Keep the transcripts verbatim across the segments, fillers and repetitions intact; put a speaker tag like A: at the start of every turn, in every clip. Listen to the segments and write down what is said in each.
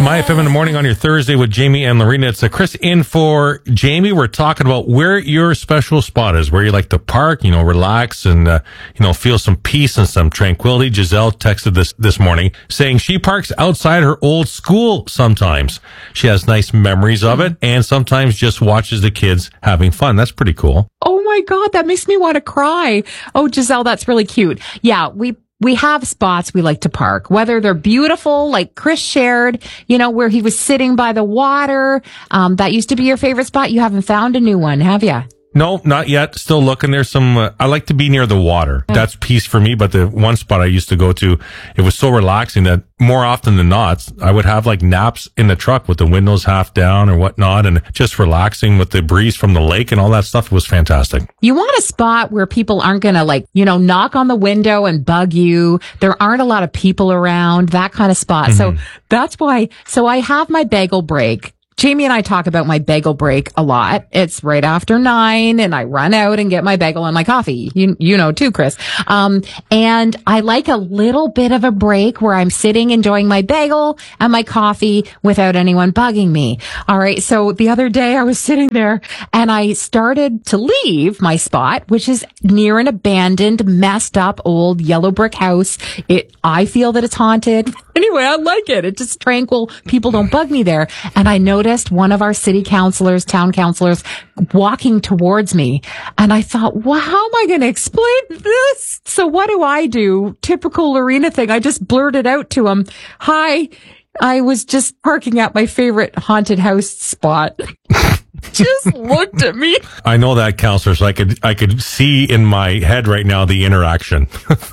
A: My F M in the morning on your Thursday with Jamie and Lorena. It's a Chris in for Jamie. We're talking about where your special spot is, where you like to park, you know, relax and, uh, you know, feel some peace and some tranquility. Giselle texted this this morning saying she parks outside her old school sometimes. She has nice memories of it and sometimes just watches the kids having fun. That's pretty cool.
B: Oh my God, that makes me want to cry. Oh, Giselle, that's really cute. Yeah, we We have spots we like to park, whether they're beautiful, like Chris shared, you know, where he was sitting by the water. Um, that used to be your favorite spot. You haven't found a new one, have you?
A: No, not yet. Still looking. There's some, uh, I like to be near the water. That's peace for me. But the one spot I used to go to, it was so relaxing that more often than not, I would have like naps in the truck with the windows half down or whatnot and just relaxing with the breeze from the lake and all that stuff. It was fantastic.
B: You want a spot where people aren't going to like, you know, knock on the window and bug you. There aren't a lot of people around, that kind of spot. Mm-hmm. So that's why, so I have my bagel break. Jamie and I talk about my bagel break a lot. It's right after nine and I run out and get my bagel and my coffee. You, you know too, Chris. Um, and I like a little bit of a break where I'm sitting enjoying my bagel and my coffee without anyone bugging me. All right. So the other day I was sitting there and I started to leave my spot, which is near an abandoned, messed up old yellow brick house. It, I feel that it's haunted. Anyway, I like it. It's just tranquil. People don't bug me there. And I noticed one of our city councilors, town councilors, walking towards me. And I thought, well, how am I going to explain this? So what do I do? Typical Lorena thing. I just blurted out to him, hi, I was just parking at my favorite haunted house spot. Just looked at me.
A: I know that, counselor, so I could I could see in my head right now the interaction.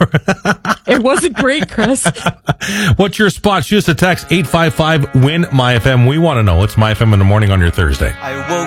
B: It wasn't great, Chris.
A: What's your spot? Shoot us a text, eight five five, W I N, MyFM. We want to know. It's MyFM in the morning on your Thursday. I woke